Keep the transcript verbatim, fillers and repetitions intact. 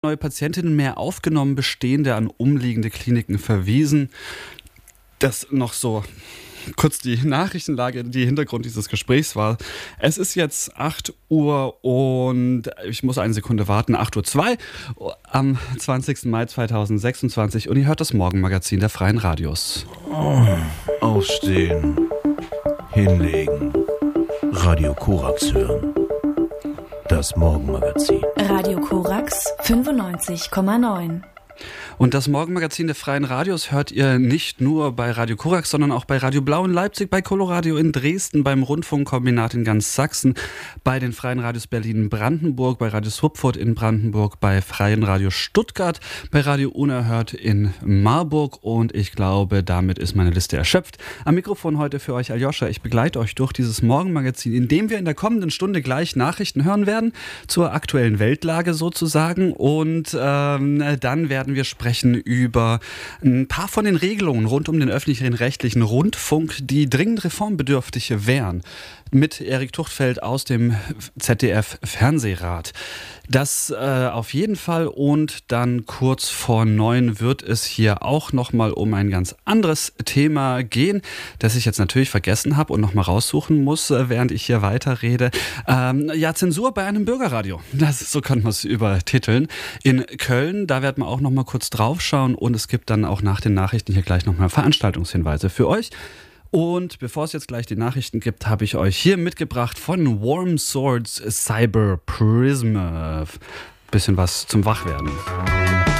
Neue Patientinnen mehr aufgenommen, bestehende an umliegende Kliniken verwiesen. Das noch so kurz die Nachrichtenlage, die Hintergrund dieses Gesprächs war. Es ist jetzt acht Uhr und ich muss eine Sekunde warten, acht Uhr zwei am zwanzigsten Mai zweitausendsechsundzwanzig und ihr hört das Morgenmagazin der Freien Radios. Oh, aufstehen, hinlegen, Radio Korax hören. Das Morgenmagazin. Radio Korax fünfundneunzig Komma neun. Und das Morgenmagazin der Freien Radios hört ihr nicht nur bei Radio Korax, sondern auch bei Radio Blau in Leipzig, bei Coloradio in Dresden, beim Rundfunkkombinat in ganz Sachsen, bei den Freien Radios Berlin-Brandenburg, bei Radio Swupfurt in Brandenburg, bei Freien Radio Stuttgart, bei Radio Unerhört in Marburg und ich glaube, damit ist meine Liste erschöpft. Am Mikrofon heute für euch Aljoscha. Ich begleite euch durch dieses Morgenmagazin, in dem wir in der kommenden Stunde gleich Nachrichten hören werden, zur aktuellen Weltlage sozusagen und ähm, dann werden wir sprechen über ein paar von den Regelungen rund um den öffentlichen rechtlichen Rundfunk, die dringend reformbedürftig wären. Mit Erik Tuchtfeld aus dem Z D F-Fernsehrat. Das äh, auf jeden Fall und dann kurz vor neun wird es hier auch nochmal um ein ganz anderes Thema gehen, das ich jetzt natürlich vergessen habe und nochmal raussuchen muss, äh, während ich hier weiterrede. Ähm, ja, Zensur bei einem Bürgerradio. Das, so kann man es übertiteln. In Köln, da werden wir auch nochmal kurz draufschauen und es gibt dann auch nach den Nachrichten hier gleich nochmal Veranstaltungshinweise für euch. Und bevor es jetzt gleich die Nachrichten gibt, habe ich euch hier mitgebracht von Warm Swords Cyber Prism. Bisschen was zum Wachwerden.